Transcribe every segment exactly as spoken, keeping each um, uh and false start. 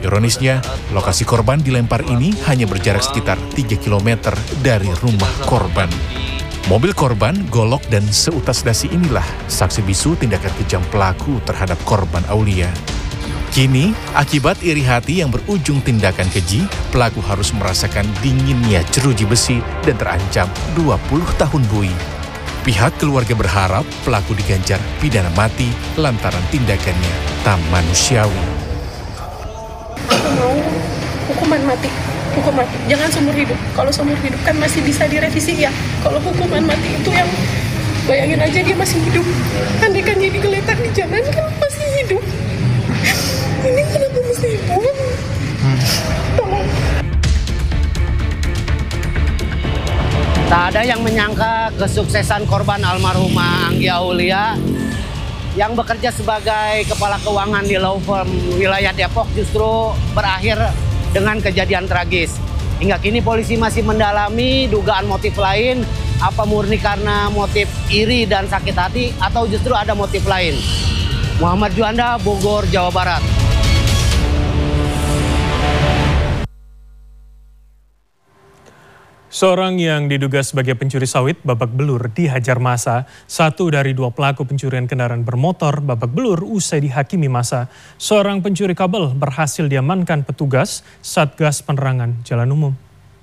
Ironisnya, lokasi korban dilempar ini hanya berjarak sekitar tiga kilometer dari rumah korban. Mobil korban, golok, dan seutas dasi inilah saksi bisu tindakan kejam pelaku terhadap korban Aulia. Kini, akibat iri hati yang berujung tindakan keji, pelaku harus merasakan dinginnya jeruji besi dan terancam dua puluh tahun bui. Pihak keluarga berharap pelaku diganjar pidana mati lantaran tindakannya tak manusiawi. Aku mau hukuman mati, hukuman mati. Jangan seumur hidup. Kalau seumur hidup kan masih bisa direvisi ya. Kalau hukuman mati itu yang bayangin aja dia masih hidup. Andai kan jadi geletak di jalan kan masih hidup. Ini kenapa mesti hidup? Tolong. Tak ada yang menyangka kesuksesan korban almarhumah Anggi Aulia yang bekerja sebagai kepala keuangan di law firm wilayah Depok justru berakhir dengan kejadian tragis. Hingga kini polisi masih mendalami dugaan motif lain, apa murni karena motif iri dan sakit hati atau justru ada motif lain. Muhammad Juanda, Bogor, Jawa Barat. Seorang yang diduga sebagai pencuri sawit babak belur dihajar massa. Satu dari dua pelaku pencurian kendaraan bermotor babak belur usai dihakimi massa. Seorang pencuri kabel berhasil diamankan petugas Satgas Penerangan Jalan Umum.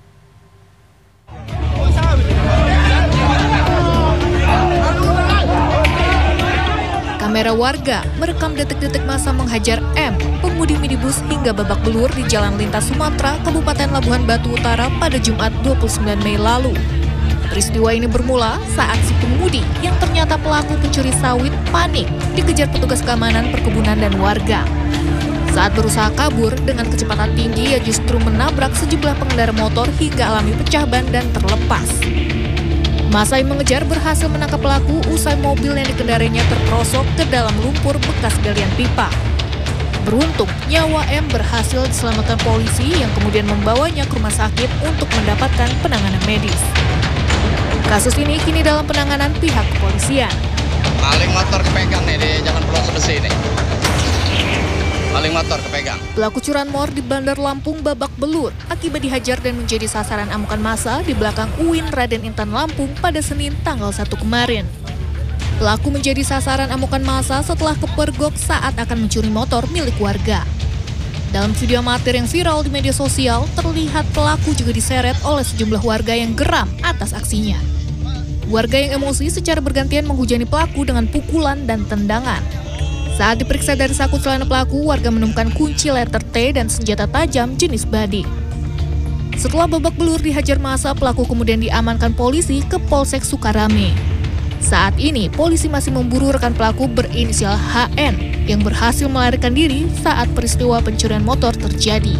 Kamera warga merekam detik-detik massa menghajar M, pengemudi minibus hingga babak belur di Jalan Lintas Sumatera, Kabupaten Labuhan Batu Utara pada Jumat dua puluh sembilan Mei lalu. Peristiwa ini bermula saat si pengemudi yang ternyata pelaku pencuri sawit panik dikejar petugas keamanan perkebunan dan warga. Saat berusaha kabur dengan kecepatan tinggi, ia justru menabrak sejumlah pengendara motor hingga alami pecah ban dan terlepas. Massa yang mengejar berhasil menangkap pelaku usai mobil yang dikendarainya terperosok ke dalam lumpur bekas galian pipa. Beruntung, nyawa M berhasil diselamatkan polisi yang kemudian membawanya ke rumah sakit untuk mendapatkan penanganan medis. Kasus ini kini dalam penanganan pihak kepolisian. Maling motor kepegang nih di Jalan Pelosok Besi nih. Maling motor kepegang. Pelaku curanmor di Bandar Lampung babak belur akibat dihajar dan menjadi sasaran amukan massa di belakang U I N Raden Intan Lampung pada Senin tanggal satu kemarin. Pelaku menjadi sasaran amukan massa setelah kepergok saat akan mencuri motor milik warga. Dalam video amatir yang viral di media sosial, terlihat pelaku juga diseret oleh sejumlah warga yang geram atas aksinya. Warga yang emosi secara bergantian menghujani pelaku dengan pukulan dan tendangan. Saat diperiksa dari saku celana pelaku, warga menemukan kunci letter T dan senjata tajam jenis bading. Setelah babak belur dihajar massa, pelaku kemudian diamankan polisi ke Polsek Sukarame. Saat ini, polisi masih memburu rekan pelaku berinisial H N yang berhasil melarikan diri saat peristiwa pencurian motor terjadi.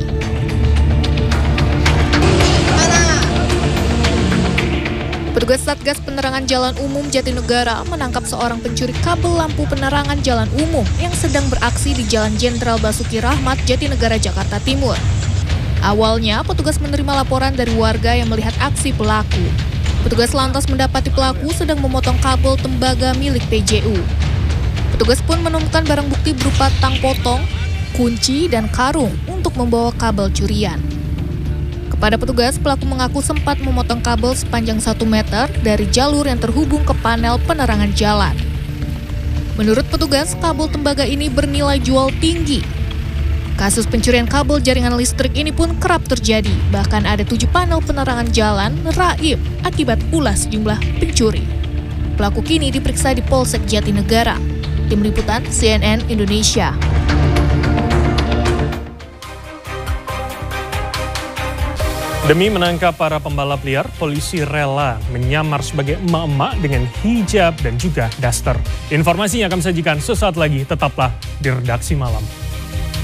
Petugas Satgas Penerangan Jalan Umum Jatinegara menangkap seorang pencuri kabel lampu penerangan jalan umum yang sedang beraksi di Jalan Jenderal Basuki Rahmat, Jatinegara, Jakarta Timur. Awalnya, petugas menerima laporan dari warga yang melihat aksi pelaku. Petugas lantas mendapati pelaku sedang memotong kabel tembaga milik P J U. Petugas pun menemukan barang bukti berupa tang potong, kunci, dan karung untuk membawa kabel curian. Pada petugas, pelaku mengaku sempat memotong kabel sepanjang satu meter dari jalur yang terhubung ke panel penerangan jalan. Menurut petugas, kabel tembaga ini bernilai jual tinggi. Kasus pencurian kabel jaringan listrik ini pun kerap terjadi, bahkan ada tujuh panel penerangan jalan raib akibat ulah sejumlah pencuri. Pelaku kini diperiksa di Polsek Jatinegara. Tim Liputan C N N Indonesia. Demi menangkap para pembalap liar, polisi rela menyamar sebagai emak-emak dengan hijab dan juga daster. Informasinya akan sajikan sesaat lagi, tetaplah di Redaksi Malam.